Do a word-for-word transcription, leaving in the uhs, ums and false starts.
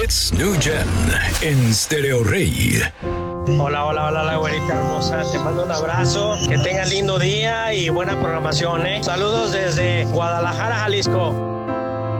It's New Gen en Stereo Rey. Hola, hola, hola, la güerita hermosa. Te mando un abrazo. Que tengan lindo día y buena programación, ¿eh? Saludos desde Guadalajara, Jalisco.